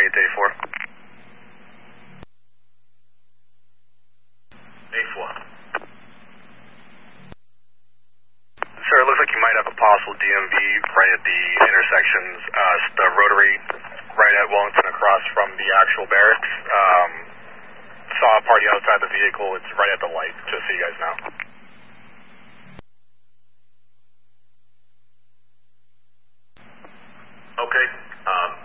get to A4. A4. Sir, it looks like you might have a possible DMV right at the intersections, the rotary right at Wellington across from the actual barracks. Saw a party outside the vehicle. It's right at the light, just so you guys know. Okay.